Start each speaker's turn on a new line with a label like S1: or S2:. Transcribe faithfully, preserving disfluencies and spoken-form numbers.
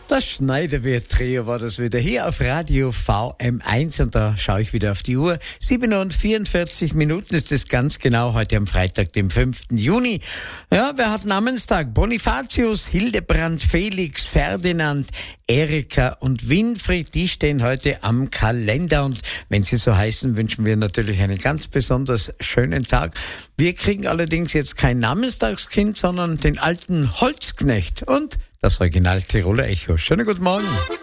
S1: Das Schneiderwirt-Trio war das wieder hier auf Radio V M eins und da schaue ich wieder auf die Uhr. sieben und vierundvierzig Minuten ist es ganz genau, heute am Freitag, dem fünften Juni. Ja, wer hat Namenstag? Bonifatius, Hildebrand, Felix, Ferdinand, Erika und Winfried, die stehen heute am Kalender und wenn sie so heißen, wünschen wir natürlich einen ganz besonders schönen Tag. Wir kriegen allerdings jetzt kein Namenstagskind, sondern den alten Holzknecht und das Original Tiroler Echo. Schönen guten Morgen.